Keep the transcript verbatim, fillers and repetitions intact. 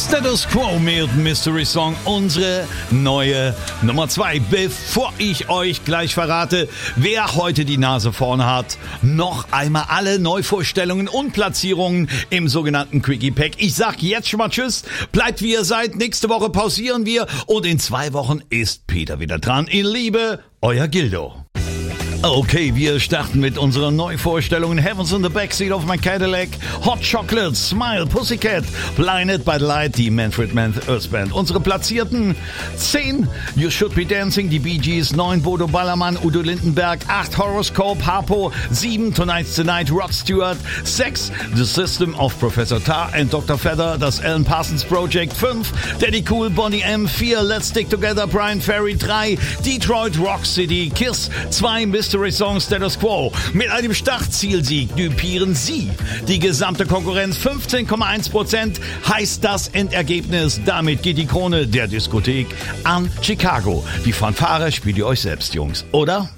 Status Quo mit Mystery Song, unsere neue Nummer zwei. Bevor ich euch gleich verrate, wer heute die Nase vorne hat, noch einmal alle Neuvorstellungen und Platzierungen im sogenannten Quickie Pack. Ich sag jetzt schon mal Tschüss, bleibt wie ihr seid, nächste Woche pausieren wir und in zwei Wochen ist Peter wieder dran. In Liebe, euer Gildo. Okay, wir starten mit unseren Neuvorstellungen. Heavens in the Backseat of my Cadillac, Hot Chocolate, Smile, Pussycat, Blinded by the Light, die Manfred Mann Earth Band. Unsere Platzierten: zehn, You Should Be Dancing, die Bee Gees, neun, Bodo Ballermann, Udo Lindenberg, acht, Horoscope, Harpo, sieben, Tonight's the Night, Rod Stewart, sechs, The System of Professor Tar and Doktor Feather, das Alan Parsons Project, fünf, Daddy Cool, Bonnie M, vier, Let's Stick Together, Brian Ferry, drei, Detroit Rock City, Kiss, zwei, Mystery Song Status Quo. Mit einem Startzielsieg düpieren Sie die gesamte Konkurrenz. fünfzehn Komma eins Prozent heißt das Endergebnis. Damit geht die Krone der Diskothek an Chicago. Die Fanfare spielt ihr euch selbst, Jungs, oder?